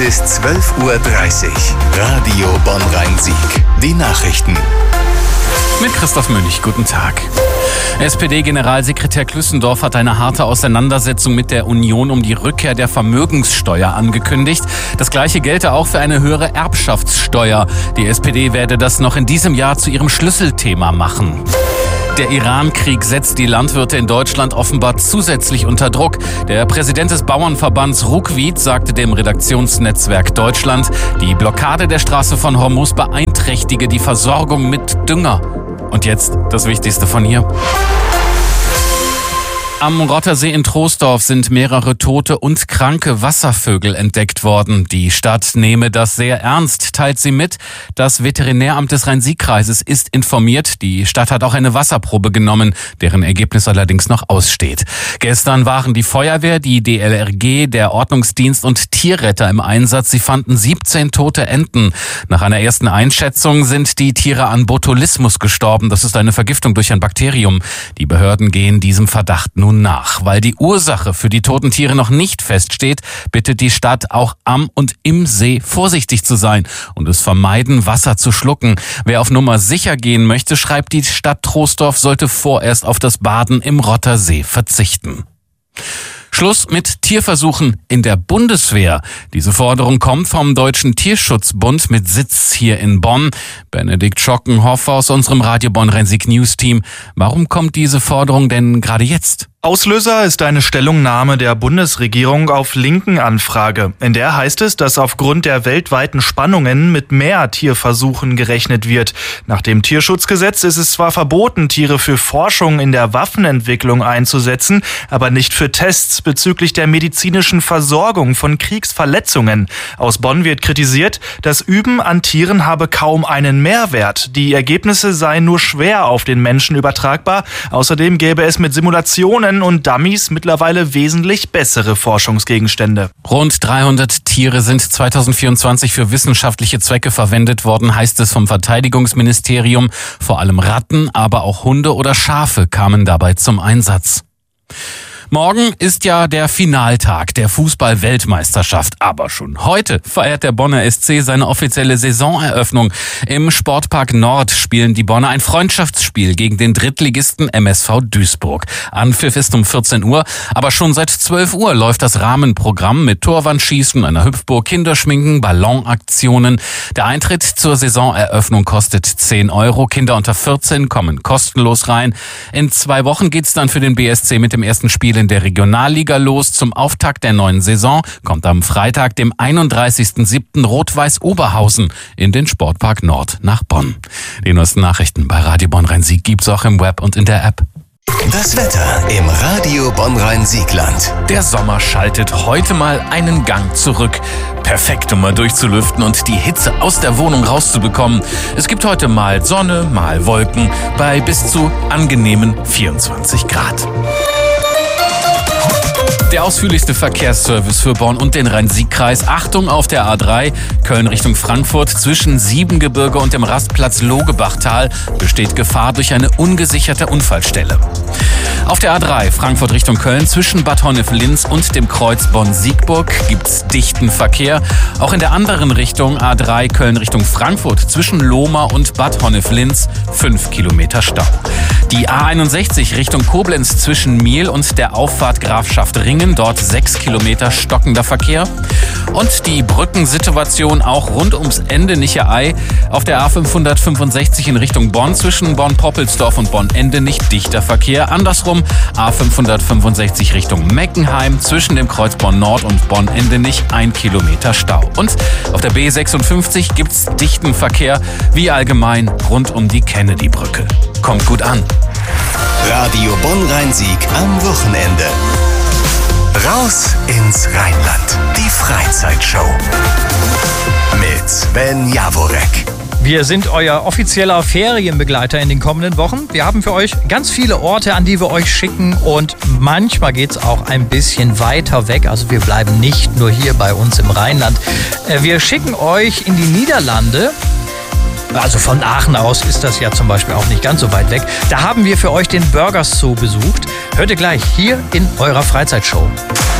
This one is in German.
Bis 12:30 Uhr. Radio Bonn-Rhein-Sieg. Die Nachrichten. Mit Christoph Münch, guten Tag. SPD-Generalsekretär Klüssendorf hat eine harte Auseinandersetzung mit der Union um die Rückkehr der Vermögenssteuer angekündigt. Das Gleiche gelte auch für eine höhere Erbschaftssteuer. Die SPD werde das noch in diesem Jahr zu ihrem Schlüsselthema machen. Der Iran-Krieg setzt die Landwirte in Deutschland offenbar zusätzlich unter Druck. Der Präsident des Bauernverbands Ruckwied sagte dem Redaktionsnetzwerk Deutschland, die Blockade der Straße von Hormuz beeinträchtige die Versorgung mit Dünger. Und jetzt das Wichtigste von hier. Am Rottersee in Troisdorf sind mehrere tote und kranke Wasservögel entdeckt worden. Die Stadt nehme das sehr ernst, teilt sie mit. Das Veterinäramt des Rhein-Sieg-Kreises ist informiert. Die Stadt hat auch eine Wasserprobe genommen, deren Ergebnis allerdings noch aussteht. Gestern waren die Feuerwehr, die DLRG, der Ordnungsdienst und Tierretter im Einsatz. Sie fanden 17 tote Enten. Nach einer ersten Einschätzung sind die Tiere an Botulismus gestorben. Das ist eine Vergiftung durch ein Bakterium. Die Behörden gehen diesem Verdacht nun nach. Weil die Ursache für die toten Tiere noch nicht feststeht, bittet die Stadt auch am und im See vorsichtig zu sein und es vermeiden, Wasser zu schlucken. Wer auf Nummer sicher gehen möchte, schreibt die Stadt Troisdorf, sollte vorerst auf das Baden im Rottersee verzichten. Schluss mit Tierversuchen in der Bundeswehr. Diese Forderung kommt vom Deutschen Tierschutzbund mit Sitz hier in Bonn. Benedikt Schockenhoff aus unserem Radio Bonn-Rhein-Sieg News Team. Warum kommt diese Forderung denn gerade jetzt? Auslöser ist eine Stellungnahme der Bundesregierung auf linken Anfrage. In der heißt es, dass aufgrund der weltweiten Spannungen mit mehr Tierversuchen gerechnet wird. Nach dem Tierschutzgesetz ist es zwar verboten, Tiere für Forschung in der Waffenentwicklung einzusetzen, aber nicht für Tests bezüglich der medizinischen Versorgung von Kriegsverletzungen. Aus Bonn wird kritisiert, das Üben an Tieren habe kaum einen Mehrwert. Die Ergebnisse seien nur schwer auf den Menschen übertragbar. Außerdem gäbe es mit Simulationen und Dummies mittlerweile wesentlich bessere Forschungsgegenstände. Rund 300 Tiere sind 2024 für wissenschaftliche Zwecke verwendet worden, heißt es vom Verteidigungsministerium. Vor allem Ratten, aber auch Hunde oder Schafe kamen dabei zum Einsatz. Morgen ist ja der Finaltag der Fußball-Weltmeisterschaft. Aber schon heute feiert der Bonner SC seine offizielle Saisoneröffnung. Im Sportpark Nord spielen die Bonner ein Freundschaftsspiel gegen den Drittligisten MSV Duisburg. Anpfiff ist um 14 Uhr, aber schon seit 12 Uhr läuft das Rahmenprogramm mit Torwandschießen, einer Hüpfburg, Kinderschminken, Ballonaktionen. Der Eintritt zur Saisoneröffnung kostet 10 €. Kinder unter 14 kommen kostenlos rein. In 2 Wochen geht's dann für den BSC mit dem ersten Spiel in der Regionalliga los. Zum Auftakt der neuen Saison kommt am Freitag, dem 31.07. Rot-Weiß Oberhausen in den Sportpark Nord nach Bonn. Die neuesten Nachrichten bei Radio Bonn-Rhein-Sieg gibt's auch im Web und in der App. Das Wetter im Radio Bonn-Rhein-Siegland. Der Sommer schaltet heute mal einen Gang zurück. Perfekt, um mal durchzulüften und die Hitze aus der Wohnung rauszubekommen. Es gibt heute mal Sonne, mal Wolken bei bis zu angenehmen 24 Grad. Der ausführlichste Verkehrsservice für Bonn und den Rhein-Sieg-Kreis. Achtung auf der A3, Köln Richtung Frankfurt. Zwischen Siebengebirge und dem Rastplatz Logebachtal besteht Gefahr durch eine ungesicherte Unfallstelle. Auf der A3 Frankfurt Richtung Köln zwischen Bad Honnef-Linz und dem Kreuz Bonn-Siegburg gibt's dichten Verkehr. Auch in der anderen Richtung A3 Köln Richtung Frankfurt zwischen Lohmar und Bad Honnef-Linz 5 Kilometer Stau. Die A61 Richtung Koblenz zwischen Miel und der Auffahrt Grafschaft Ringen, dort 6 Kilometer stockender Verkehr. Und die Brückensituation auch rund ums Ende-Niche-Ei. Auf der A565 in Richtung Bonn zwischen Bonn-Poppelsdorf und Bonn-Endenich dichter Verkehr. Andersrum A565 Richtung Meckenheim zwischen dem Kreuz Bonn-Nord und Bonn-Endenich 1 Kilometer Stau. Und auf der B56 gibt's dichten Verkehr wie allgemein rund um die Kennedy-Brücke. Kommt gut an. Radio Bonn-Rhein-Sieg am Wochenende. Raus ins Rheinland. Die Freizeitshow. Mit Sven Jaworek. Wir sind euer offizieller Ferienbegleiter in den kommenden Wochen. Wir haben für euch ganz viele Orte, an die wir euch schicken, und manchmal geht es auch ein bisschen weiter weg. Also wir bleiben nicht nur hier bei uns im Rheinland. Wir schicken euch in die Niederlande. Also von Aachen aus ist das ja zum Beispiel auch nicht ganz so weit weg. Da haben wir für euch den Burgers Zoo besucht. Hört ihr gleich hier in eurer Freizeitshow.